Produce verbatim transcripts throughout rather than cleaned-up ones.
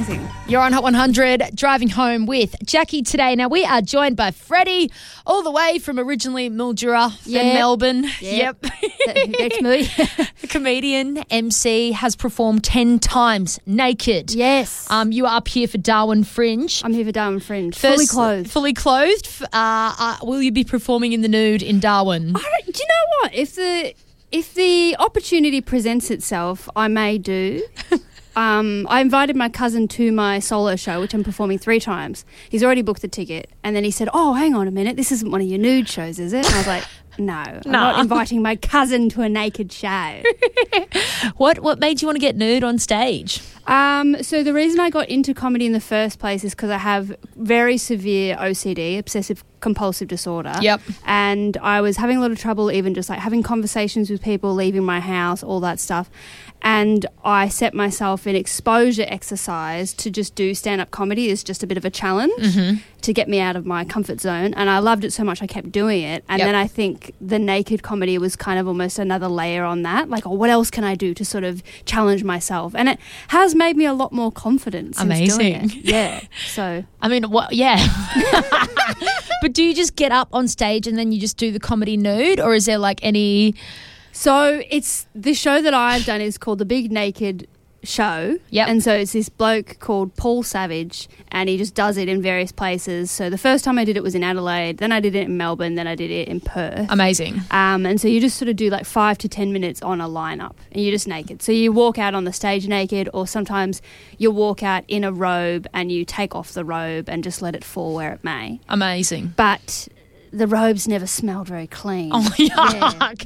amazing. You're on Hot one hundred, driving home with Jackie today. Now, we are joined by Freddie, all the way from originally Mildura, Yep. then Melbourne. Yep. Yep. That's me. The comedian, M C, has performed ten times naked. Yes. Um, you are up here for Darwin Fringe. I'm here for Darwin Fringe. First- Fully clothed. Fully clothed. F- Uh, uh, will you be performing in the nude in Darwin? I don't, do you know what? If the if the opportunity presents itself, I may do. Um, I invited my cousin to my solo show, which I'm performing three times. He's already booked the ticket. And then he said, oh, hang on a minute. This isn't one of your nude shows, is it? And I was like, no, I'm Nah. not inviting my cousin to a naked show. What What made you want to get nude on stage? Um, so the reason I got into comedy in the first place is because I have very severe O C D, obsessive compulsive disorder. Yep. And I was having a lot of trouble even just like having conversations with people, leaving my house, all that stuff. And I set myself an exposure exercise to just do stand-up comedy as just a bit of a challenge Mm-hmm. to get me out of my comfort zone. And I loved it so much I kept doing it. And Yep. then I think the naked comedy was kind of almost another layer on that. Like, oh, what else can I do to sort of challenge myself? And it has made me a lot more confident since doing Amazing. it. Yeah. So I mean, what? Yeah. But do you just get up on stage and then you just do the comedy nude, or is there like any? So it's the show that I've done is called The Big Naked Show. Yep. And so it's this bloke called Paul Savage, and he just does it in various places. So the first time I did it was in Adelaide, then I did it in Melbourne, then I did it in Perth. Amazing. Um, and so you just sort of do like five to ten minutes on a lineup, and you're just naked. So you walk out on the stage naked, or sometimes you walk out in a robe and you take off the robe and just let it fall where it may. Amazing. But the robes never smelled very clean. Oh, yuck.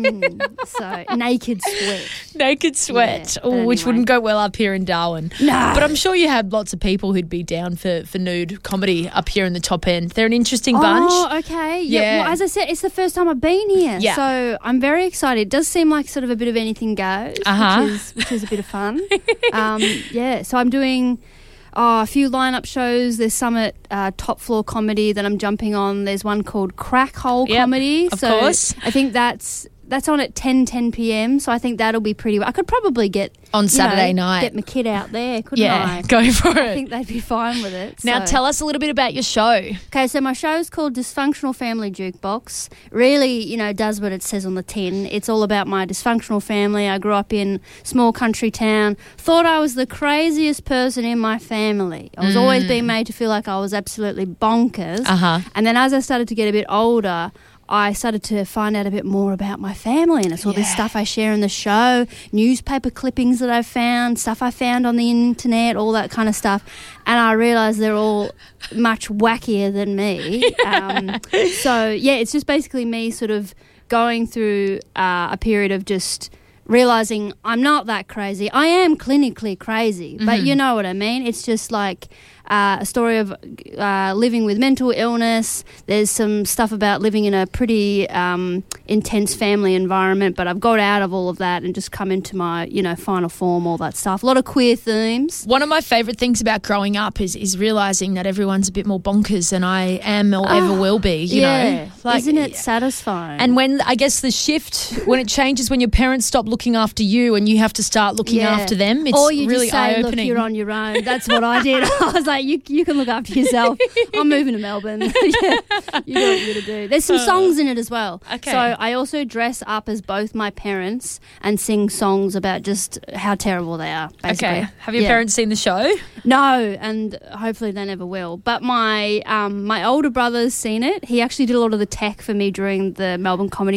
Mm, so naked sweat. Naked sweat, Yeah, oh, but which anyway. wouldn't go well up here in Darwin. No. But I'm sure you had lots of people who'd be down for, for nude comedy up here in the top end. They're an interesting bunch. Oh, okay. Yeah. Yeah. Well, as I said, it's the first time I've been here. Yeah. So I'm very excited. It does seem like sort of a bit of anything goes, Uh-huh. which is which is a bit of fun. um, yeah. So I'm doing oh, a few lineup shows. There's some at uh, Top Floor Comedy that I'm jumping on. There's one called Crack Hole Yep, Comedy. of so course. I think that's that's on at ten, ten p.m. So I think that'll be pretty. I could probably get On you Saturday know, night. get my kid out there, couldn't Yeah, I? go for I it. think they'd be fine with it. Now so. tell us a little bit about your show. Okay, so my show is called Dysfunctional Family Jukebox. Really, you know, does what it says on the tin. It's all about my dysfunctional family. I grew up in a small country town. Thought I was the craziest person in my family. I was always being made to feel like I was absolutely bonkers. Uh-huh. And then as I started to get a bit older, I started to find out a bit more about my family, and it's all this Yeah. stuff I share in the show, newspaper clippings that I've found, stuff I found on the internet, all that kind of stuff. And I realised they're all much wackier than me. Um, so, yeah, it's just basically me sort of going through uh, a period of just realising I'm not that crazy. I am clinically crazy, but you know what I mean? It's just like uh, a story of uh, living with mental illness. There's some stuff about living in a pretty um, intense family environment, but I've got out of all of that and just come into my, you know, final form, all that stuff. A lot of queer themes. One of my favourite things about growing up is is realising that everyone's a bit more bonkers than I am or ever will be, you yeah. know. Like, Isn't it satisfying? And when, I guess the shift, when it changes, when your parents stop looking after you and you have to start looking Yeah. after them, it's or you really just say, look, eye-opening. you're on your own. That's what I did. I was like, you you can look after yourself. I'm moving to Melbourne. Yeah, you got what you got to do. There's some songs in it as well. Okay. So I also dress up as both my parents and sing songs about just how terrible they are, basically. Okay. Have your Yeah. parents seen the show? No, and hopefully they never will. But my um, my older brother's seen it. He actually did a lot of the tech for me during the Melbourne Comedy